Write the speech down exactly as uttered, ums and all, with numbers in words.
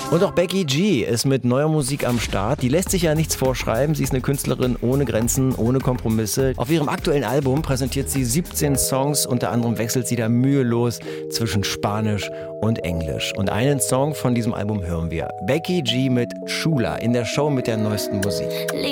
Und auch Becky G ist mit neuer Musik am Start. Die lässt sich ja nichts vorschreiben. Sie ist eine Künstlerin ohne Grenzen, ohne Kompromisse. Auf ihrem aktuellen Album präsentiert sie siebzehn Songs. Unter anderem wechselt sie da mühelos zwischen Spanisch und Englisch. Und einen Song von diesem Album hören wir. Becky G mit Chula in der Show mit der neuesten Musik.